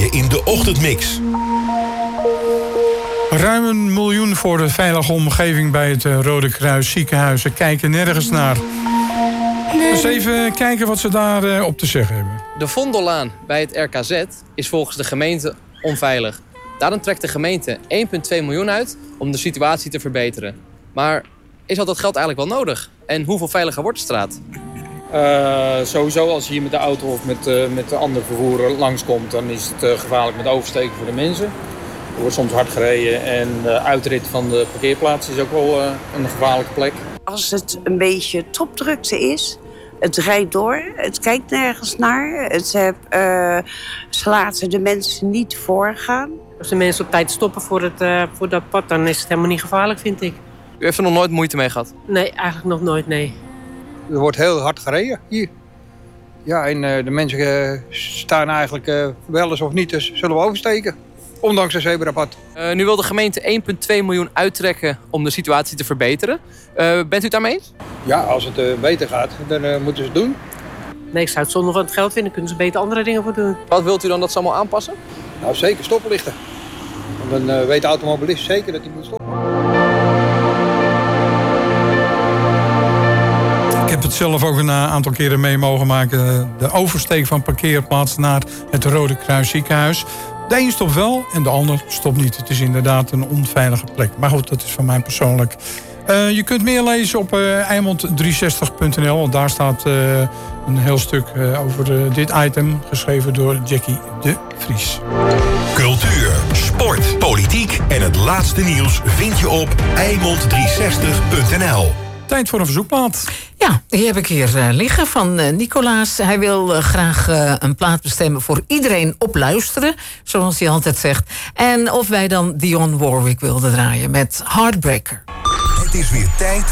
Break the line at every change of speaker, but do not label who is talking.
je in de ochtendmix.
Ruim 1 miljoen voor de veilige omgeving bij het Rode Kruis ziekenhuis. Ze kijken nergens naar. Dus even kijken wat ze daar op te zeggen hebben.
De Vondellaan bij het RKZ is volgens de gemeente onveilig. Daarom trekt de gemeente 1,2 miljoen uit om de situatie te verbeteren. Maar is al dat geld eigenlijk wel nodig? En hoeveel veiliger wordt de straat?
Sowieso als je hier met de auto of met ander vervoer langskomt, dan is het gevaarlijk met oversteken voor de mensen. Er wordt soms hard gereden en de uitrit van de parkeerplaats is ook wel een gevaarlijke plek.
Als het een beetje topdrukte is, het rijdt door, het kijkt nergens naar. Ze laten de mensen niet voorgaan.
Als de mensen op tijd stoppen voor dat pad, dan is het helemaal niet gevaarlijk, vind ik.
U heeft er nog nooit moeite mee gehad?
Nee, eigenlijk nog nooit, nee.
Er wordt heel hard gereden hier. Ja, en de mensen staan eigenlijk wel eens of niet, dus zullen we oversteken. Ondanks een zebrapad.
Nu wil de gemeente 1,2 miljoen uittrekken om de situatie te verbeteren. Bent u het daarmee eens?
Ja, als het beter gaat, dan moeten ze het doen.
Nee, ik zou het zonde van het geld vinden. Kunnen ze beter andere dingen voor doen.
Wat wilt u dan dat ze allemaal aanpassen?
Nou, zeker stoplichten. Want dan weet de automobilist zeker dat hij moet stoppen.
Ik heb het zelf ook een aantal keren mee mogen maken. De oversteek van parkeerplaats naar het Rode Kruis ziekenhuis. De een stopt wel en de ander stopt niet. Het is inderdaad een onveilige plek. Maar goed, dat is van mij persoonlijk. Je kunt meer lezen op Eimond360.nl. Want daar staat een heel stuk over dit item. Geschreven door Jackie de Vries.
Cultuur, sport, politiek en het laatste nieuws vind je op Eimond360.nl.
Tijd voor een verzoekplaat.
Ja, die heb ik hier liggen van Nicolaas. Hij wil graag een plaat bestemmen voor iedereen op luisteren. Zoals hij altijd zegt. En of wij dan Dionne Warwick wilden draaien met Heartbreaker.
Het is weer tijd